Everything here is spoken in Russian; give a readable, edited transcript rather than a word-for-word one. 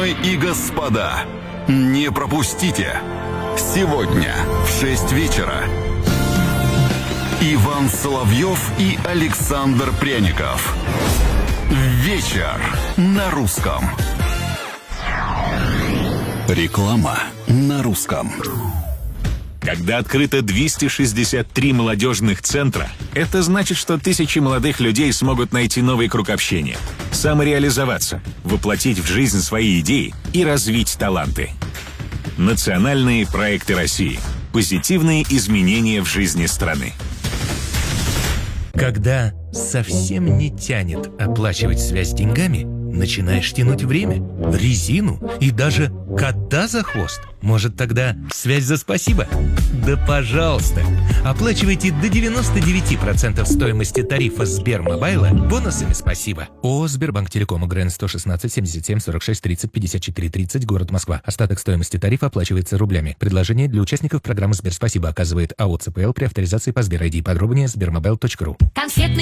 Дамы и господа, не пропустите! Сегодня в 6 вечера Иван Соловьев и Александр Пряников. Вечер на русском. Реклама на русском. Когда открыто 263 молодежных центра, это значит, что тысячи молодых людей смогут найти новый круг общения, самореализоваться, воплотить в жизнь свои идеи и развить таланты. Национальные проекты России. Позитивные изменения в жизни страны. Когда совсем не тянет оплачивать связь деньгами, начинаешь тянуть время, резину и даже кота за хвост. Может, тогда связь за спасибо? Да пожалуйста! Оплачивайте до 99% стоимости тарифа Сбермобайла бонусами спасибо. ООО «Сбербанк Телеком», УГРН 116 77 46 30 54 30, город Москва. Остаток стоимости тарифа оплачивается рублями. Предложение для участников программы «Сберспасибо» оказывает АО «ЦПЛ» при авторизации по Сбер-ID. Подробнее sbermobile.ru.